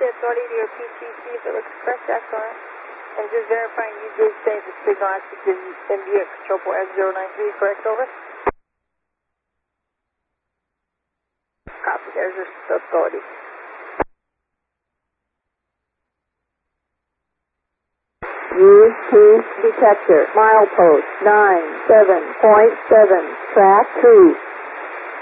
the authority to your PCC if it looks correct, excellent. And just verifying you did say the signal active MBX Tropo X093, correct, over? Copy, there's your authority. Use Cruise Detector, milepost 97.7, track 2.